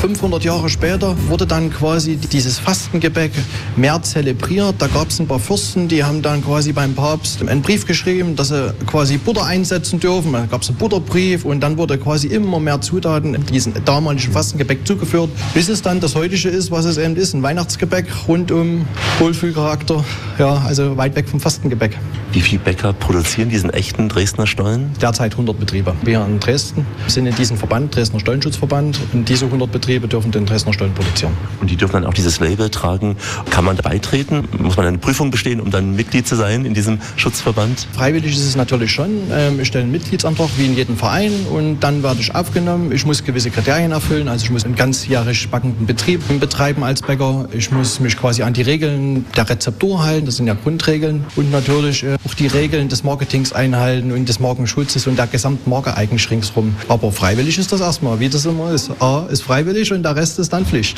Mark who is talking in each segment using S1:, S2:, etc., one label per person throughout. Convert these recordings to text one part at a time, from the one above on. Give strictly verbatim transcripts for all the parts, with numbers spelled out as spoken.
S1: fünfhundert Jahre später wurde dann quasi dieses Fastengebäck mehr zelebriert. Da gab es ein paar Fürsten, die haben dann quasi beim Papst einen Brief geschrieben, dass sie quasi Butter einsetzen dürfen. Da gab es einen Butterbrief und dann wurde quasi immer mehr Zutaten in diesem damaligen Fastengebäck zugeführt, bis es dann das heutige ist, was es eben ist, ein Weihnachtsgebäck rund um Wohlfühlcharakter, ja, also weit weg vom Fastengebäck.
S2: Wie viele Bäcker produzieren diesen echten Dresdner Stollen?
S1: Derzeit hundert Betriebe. Wir in Dresden sind in diesem Verband, Dresdner Stollenschutzverband, und diese hundert Betriebe dürfen den Dresdner Stollen produzieren.
S2: Und die dürfen dann auch dieses Label tragen. Kann man beitreten? Muss man eine Prüfung bestehen, um dann Mitglied zu sein in diesem Schutzverband?
S1: Freiwillig ist es natürlich schon. Ich stelle einen Mitgliedsantrag wie in jedem Verein und dann werde ich aufgenommen. Ich muss gewisse Kriterien erfüllen. Also ich muss einen ganzjährig backenden Betrieb betreiben als Bäcker. Ich muss mich quasi an die Regeln der Rezeptur halten. Das sind ja Grundregeln. Und natürlich auch die Regeln des Marketings einhalten und des Markenschutzes und der gesamten Marke eigentlich ringsrum. Aber freiwillig ist das erstmal, wie das immer ist. A ist freiwillig und der Rest ist dann Pflicht.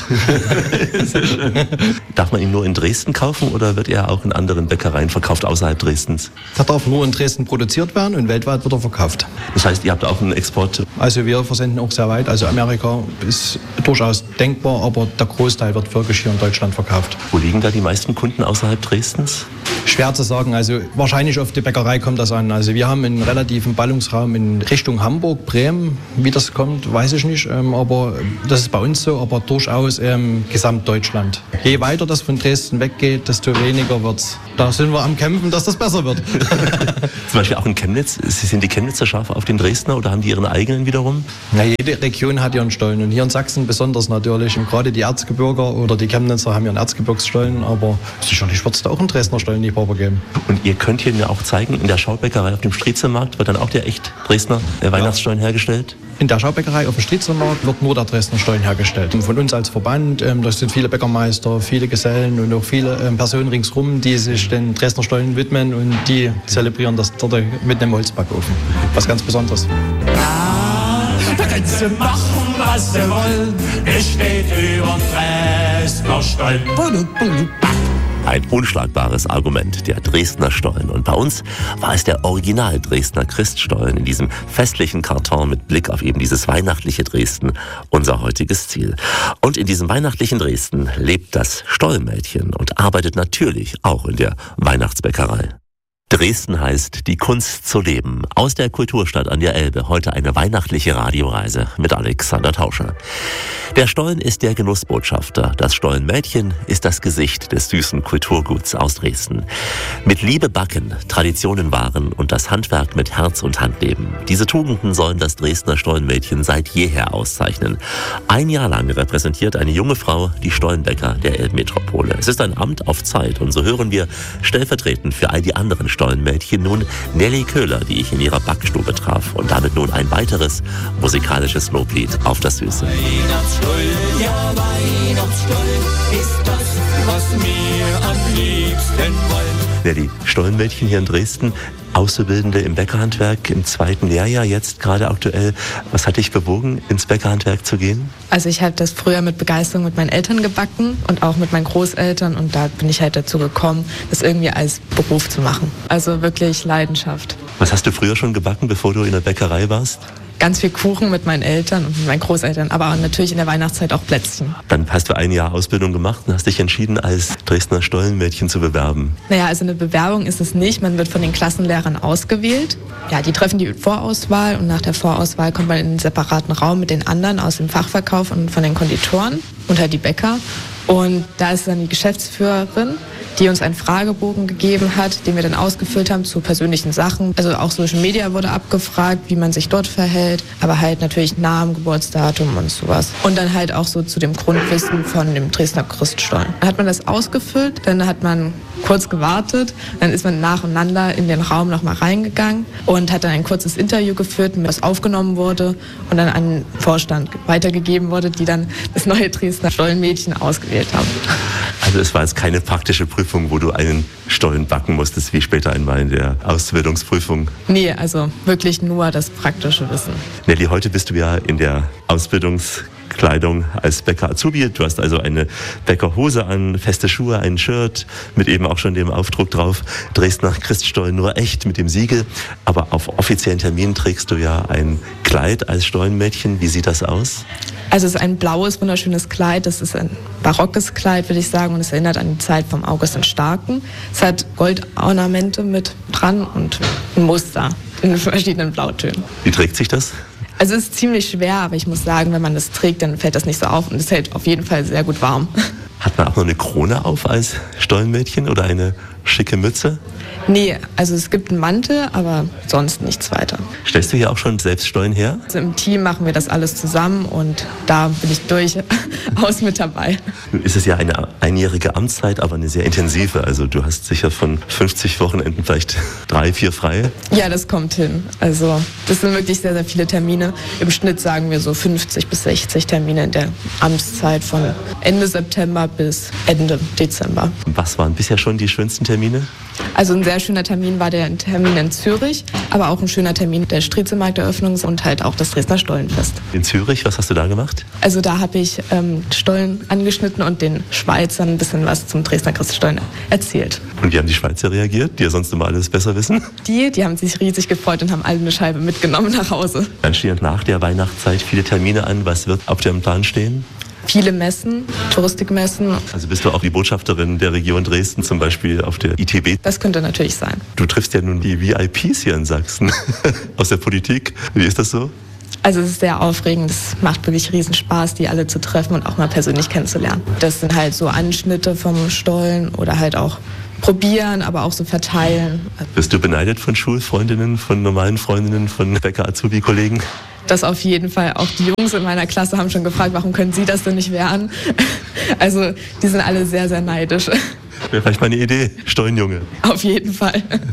S2: Darf man ihn nur in Dresden kaufen oder wird er auch in anderen Bäckereien verkauft außerhalb Dresdens?
S1: Er darf nur in Dresden produziert werden und weltweit wird er verkauft.
S2: Das heißt, ihr habt auch einen Export?
S1: Also wir versenden auch sehr weit. Also Amerika ist durchaus denkbar, aber der Großteil wird wirklich hier in Deutschland verkauft.
S2: Wo liegen da die meisten Kunden außerhalb Dresdens?
S1: Schwer zu sagen. Also wahrscheinlich auf die Bäckerei kommt das an. Also wir haben einen relativen Ballungsraum in Richtung Hamburg, Bremen. Wie das kommt, weiß ich nicht. Ähm, aber das ist bei uns so, aber durchaus ähm, Gesamtdeutschland. Je weiter das von Dresden weggeht, desto weniger wird's. Da sind wir am Kämpfen, dass das besser wird.
S2: Zum Beispiel auch in Chemnitz. Sind die Chemnitzer scharf auf den Dresdner oder haben die ihren eigenen wiederum?
S1: Ja, jede Region hat ihren Stollen. Und hier in Sachsen besonders natürlich. Und gerade die Erzgebirger oder die Chemnitzer haben ihren Erzgebirgsstollen. Aber sicherlich wird es da auch einen Dresdner Stollenliebhaber geben.
S2: Und ihr könnt hier ja auch zeigen, in der Schaubäckerei auf dem Striezelmarkt wird dann auch der echt Dresdner der Weihnachtsstollen ja. hergestellt?
S1: In der Schaubäckerei auf dem Striezelmarkt wird nur der Dresdner Stollen hergestellt. Und von uns als Verband, ähm, das sind viele Bäckermeister, viele Gesellen und auch viele ähm, Personen ringsrum, die sich den Dresdner Stollen widmen und die zelebrieren das dort mit einem Holzbackofen. Was ganz Besonderes.
S3: Ja, da können sie machen, was sie wollen. Es steht über Dresdner Stollen.
S2: Ein unschlagbares Argument, der Dresdner Stollen. Und bei uns war es der Original Dresdner Christstollen in diesem festlichen Karton mit Blick auf eben dieses weihnachtliche Dresden, unser heutiges Ziel. Und in diesem weihnachtlichen Dresden lebt das Stollenmädchen und arbeitet natürlich auch in der Weihnachtsbäckerei. Dresden heißt, die Kunst zu leben. Aus der Kulturstadt an der Elbe heute eine weihnachtliche Radioreise mit Alexander Tauscher. Der Stollen ist der Genussbotschafter. Das Stollenmädchen ist das Gesicht des süßen Kulturguts aus Dresden. Mit Liebe backen, Traditionen wahren und das Handwerk mit Herz und Hand leben. Diese Tugenden sollen das Dresdner Stollenmädchen seit jeher auszeichnen. Ein Jahr lang repräsentiert eine junge Frau die Stollenbäcker der Elbmetropole. Es ist ein Amt auf Zeit und so hören wir stellvertretend für all die anderen Stollenmädchen nun Nelly Köhler, die ich in ihrer Backstube traf. Und damit nun ein weiteres musikalisches Loblied auf das Süße.
S3: Weihnachtsstollen, ja Weihnachtsstollen ist das, was wir am liebsten wollen.
S2: Nelly, Stollenmädchen hier in Dresden, Auszubildende im Bäckerhandwerk im zweiten Lehrjahr, jetzt gerade aktuell. Was hat dich bewogen, ins Bäckerhandwerk zu gehen?
S4: Also ich habe das früher mit Begeisterung mit meinen Eltern gebacken und auch mit meinen Großeltern und da bin ich halt dazu gekommen, das irgendwie als Beruf zu machen. Also wirklich Leidenschaft.
S2: Was hast du früher schon gebacken, bevor du in der Bäckerei warst?
S4: Ganz viel Kuchen mit meinen Eltern und mit meinen Großeltern, aber natürlich in der Weihnachtszeit auch Plätzchen.
S2: Dann hast du ein Jahr Ausbildung gemacht und hast dich entschieden, als Dresdner Stollenmädchen zu bewerben.
S4: Naja, also eine Bewerbung ist es nicht. Man wird von den Klassenlehrern ausgewählt. Ja, die treffen die Vorauswahl und nach der Vorauswahl kommt man in einen separaten Raum mit den anderen aus dem Fachverkauf und von den Konditoren und halt die Bäcker. Und da ist dann die Geschäftsführerin, die uns einen Fragebogen gegeben hat, den wir dann ausgefüllt haben zu persönlichen Sachen. Also auch Social Media wurde abgefragt, wie man sich dort verhält, aber halt natürlich Namen, Geburtsdatum und sowas. Und dann halt auch so zu dem Grundwissen von dem Dresdner Christstollen. Dann hat man das ausgefüllt, dann hat man kurz gewartet, dann ist man nacheinander in den Raum nochmal reingegangen und hat dann ein kurzes Interview geführt, was aufgenommen wurde und dann an den Vorstand weitergegeben wurde, die dann das neue Dresdner Stollenmädchen ausgewählt haben.
S2: Also es war jetzt keine praktische Prüfung, wo du einen Stollen backen musstest, wie später einmal in der Ausbildungsprüfung?
S4: Nee, also wirklich nur das praktische Wissen.
S2: Nelly, heute bist du ja in der Ausbildungs Kleidung als Bäcker-Azubi. Du hast also eine Bäckerhose an, feste Schuhe, ein Shirt mit eben auch schon dem Aufdruck drauf, Dresdner Christstollen nur echt mit dem Siegel. Aber auf offiziellen Terminen trägst du ja ein Kleid als Stollenmädchen. Wie sieht das aus?
S4: Also es ist ein blaues, wunderschönes Kleid. Das ist ein barockes Kleid, würde ich sagen. Und es erinnert an die Zeit vom August den Starken. Es hat Goldornamente mit dran und ein Muster in verschiedenen Blautönen.
S2: Wie trägt sich das?
S4: Also es ist ziemlich schwer, aber ich muss sagen, wenn man das trägt, dann fällt das nicht so auf und es hält auf jeden Fall sehr gut warm.
S2: Hat man auch noch eine Krone auf als Stollenmädchen oder eine schicke Mütze?
S4: Nee, also es gibt einen Mantel, aber sonst nichts weiter.
S2: Stellst du hier auch schon selbst Stollen her?
S4: Also im Team machen wir das alles zusammen und da bin ich durchaus mit dabei.
S2: Nun ist es ja eine einjährige Amtszeit, aber eine sehr intensive. Also du hast sicher von fünfzig Wochenenden vielleicht drei, vier frei.
S4: Ja, das kommt hin. Also das sind wirklich sehr, sehr viele Termine. Im Schnitt sagen wir so fünfzig bis sechzig Termine in der Amtszeit von Ende September bis Ende Dezember.
S2: Was waren bisher schon die schönsten Termine?
S4: Also ein sehr schöner Termin war der Termin in Zürich, aber auch ein schöner Termin der Striezelmarkteröffnung und halt auch das Dresdner Stollenfest.
S2: In Zürich, was hast du da gemacht?
S4: Also da habe ich ähm, Stollen angeschnitten und den Schweizern ein bisschen was zum Dresdner Christstollen erzählt.
S2: Und wie haben die Schweizer reagiert, die ja sonst immer alles besser wissen?
S4: Die, die haben sich riesig gefreut und haben alle eine Scheibe mitgenommen nach Hause.
S2: Dann stehen nach der Weihnachtszeit viele Termine an. Was wird auf dem Plan stehen?
S4: Viele Messen, Touristikmessen.
S2: Also bist du auch die Botschafterin der Region Dresden, zum Beispiel auf der I T B?
S4: Das könnte natürlich sein.
S2: Du triffst ja nun die V I Ps hier in Sachsen aus der Politik. Wie ist das so?
S4: Also es ist sehr aufregend, es macht wirklich riesen Spaß, die alle zu treffen und auch mal persönlich kennenzulernen. Das sind halt so Anschnitte vom Stollen oder halt auch probieren, aber auch so verteilen.
S2: Bist du beneidet von Schulfreundinnen, von normalen Freundinnen, von Bäcker-Azubi-Kollegen?
S4: Das auf jeden Fall. Auch die Jungs in meiner Klasse haben schon gefragt, warum können sie das denn nicht werden? Also die sind alle sehr, sehr neidisch.
S2: Wäre vielleicht mal eine Idee, Stollenjunge.
S4: Auf jeden Fall.